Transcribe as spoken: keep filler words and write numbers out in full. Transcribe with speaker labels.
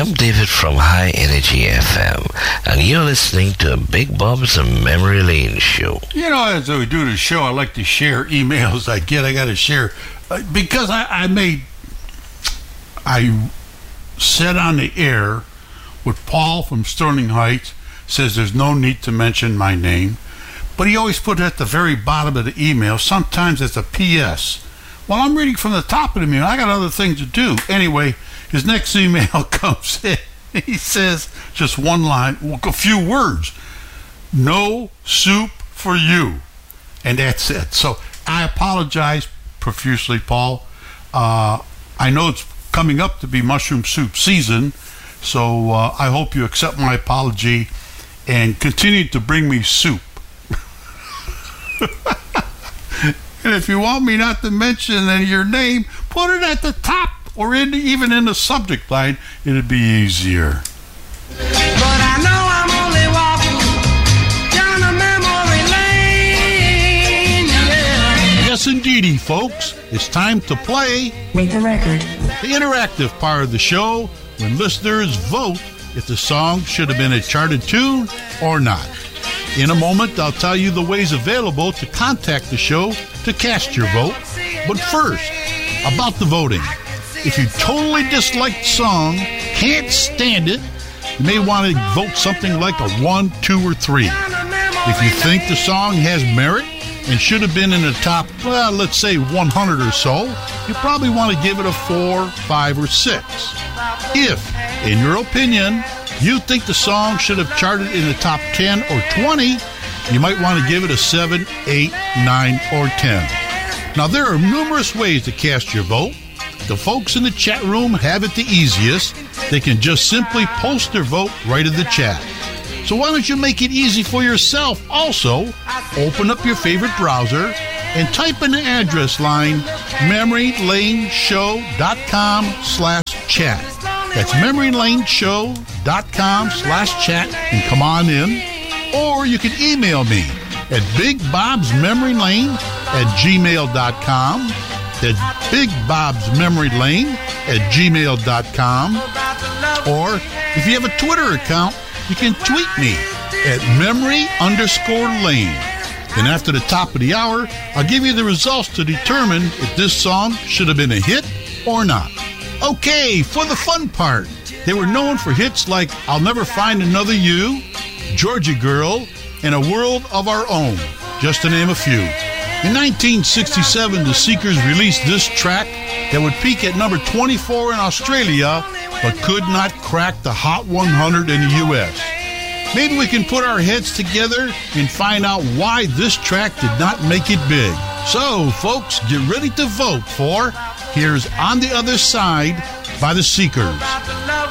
Speaker 1: I'm David from High Energy F M, and you're listening to Big Bob's Memory Lane Show.
Speaker 2: You know, as we do the show, I like to share emails I get. I got to share uh, because I, I made, I said on the air with Paul from Sterling Heights, says there's no need to mention my name, but he always put it at the very bottom of the email. Sometimes it's a P S. Well, I'm reading from the top of the email. I got other things to do. Anyway, his next email comes in. He says just one line, a few words. No soup for you. And that's it. So I apologize profusely, Paul. Uh, I know it's coming up to be mushroom soup season, so uh, I hope you accept my apology and continue to bring me soup. And if you want me not to mention your name, put it at the top or in, even in the subject line. It'd be easier.
Speaker 3: But I know I'm only walking down a memory lane, yeah.
Speaker 2: Yes, indeedy, folks. It's time to play
Speaker 4: Rate the Record,
Speaker 2: the interactive part of the show when listeners vote if the song should have been a charted tune or not. In a moment, I'll tell you the ways available to contact the show to cast your vote. But first, about the voting. If you totally dislike the song, can't stand it, you may want to vote something like a one, two, or three. If you think the song has merit and should have been in the top, well, let's say one hundred or so, you probably want to give it a four, five, or six. If, in your opinion, you think the song should have charted in the top ten or twenty, you might want to give it a seven, eight, nine, or ten. Now, there are numerous ways to cast your vote. The folks in the chat room have it the easiest. They can just simply post their vote right in the chat. So why don't you make it easy for yourself also? Open up your favorite browser and type in the address line memorylaneshow.com slash chat. That's memorylaneshow.com slash chat and come on in. Or you can email me at bigbobsmemorylane at gmail dot com. That's bigbobsmemorylane at gmail dot com. Or if you have a Twitter account, you can tweet me at memory underscore lane. Then after the top of the hour, I'll give you the results to determine if this song should have been a hit or not. Okay, for the fun part. They were known for hits like I'll Never Find Another You, Georgia Girl, and A World of Our Own, just to name a few. In nineteen sixty-seven, the Seekers released this track that would peak at number twenty-four in Australia, but could not crack the Hot one hundred in the U S. Maybe we can put our heads together and find out why this track did not make it big. So, folks, get ready to vote for Here's On the Other Side by the Seekers.